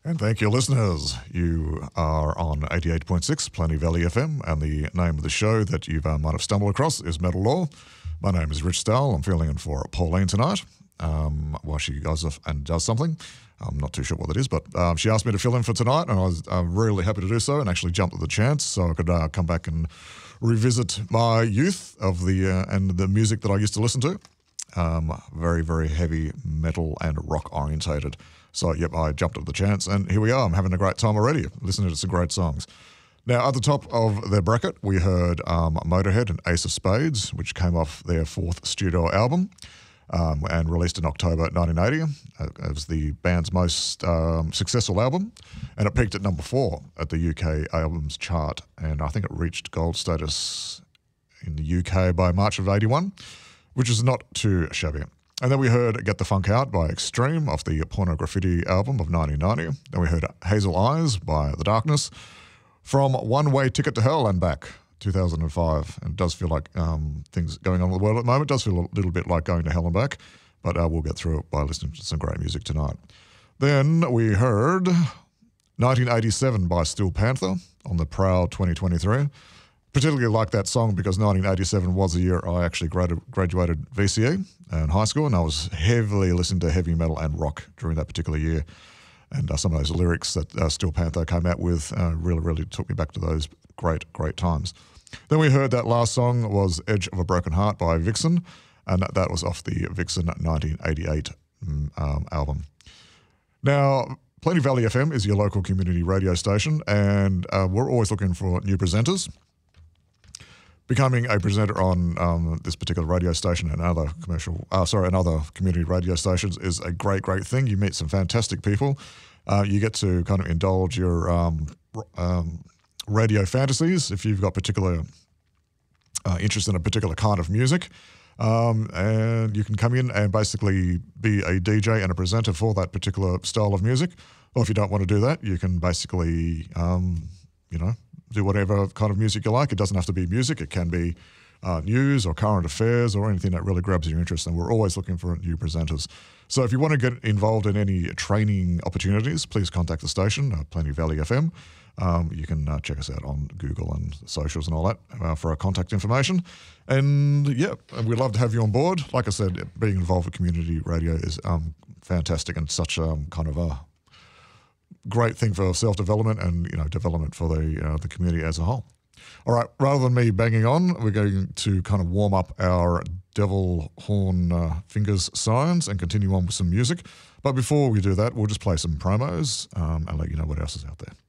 And thank you, listeners. You are on 88.6 Plenty Valley FM, and the name of the show that you might have stumbled across is Metal Law. My name is Rich Stahl. I'm filling in for Pauline tonight while she goes off and does something. I'm not too sure what it is, but she asked me to fill in for tonight, and I was really happy to do so and actually jumped at the chance so I could come back and revisit my youth of and the music that I used to listen to. Very, very heavy metal and rock orientated. So, yep, I jumped at the chance, and here we are. I'm having a great time already, listening to some great songs. Now, at the top of their bracket, we heard Motorhead and Ace of Spades, which came off their fourth studio album and released in October 1980. It was the band's most successful album, and it peaked at number 4 at the UK albums chart, and I think it reached gold status in the UK by March of 81, which is not too shabby. And then we heard Get the Funk Out by Extreme off the Porno Graffiti album of 1990. Then we heard Hazel Eyes by The Darkness from One Way Ticket to Hell and Back, 2005. And it does feel like things going on in the world at the moment. It does feel a little bit like going to hell and back, but we'll get through it by listening to some great music tonight. Then we heard 1987 by Steel Panther on the Proud 2023. Particularly like that song because 1987 was the year I actually graduated VCE in high school, and I was heavily listening to heavy metal and rock during that particular year. And some of those lyrics that Steel Panther came out with really, really took me back to those great, great times. Then we heard that last song was Edge of a Broken Heart by Vixen, and that was off the Vixen 1988 album. Now, Plenty Valley FM is your local community radio station, and we're always looking for new presenters. Becoming a presenter on this particular radio station and other other community radio stations is a great, great thing. You meet some fantastic people. You get to kind of indulge your radio fantasies if you've got particular interest in a particular kind of music. And you can come in and basically be a DJ and a presenter for that particular style of music. Or if you don't want to do that, you can basically, do whatever kind of music you like. It doesn't have to be music. It can be news or current affairs or anything that really grabs your interest. And we're always looking for new presenters. So if you want to get involved in any training opportunities, please contact the station, Plenty Valley FM. You can check us out on Google and socials and all that for our contact information. And yeah, we'd love to have you on board. Like I said, being involved with community radio is fantastic and such kind of a great thing for self-development and development for the community as a whole. All right, rather than me banging on, we're going to kind of warm up our devil horn fingers signs and continue on with some music. But before we do that, we'll just play some promos and let you know what else is out there.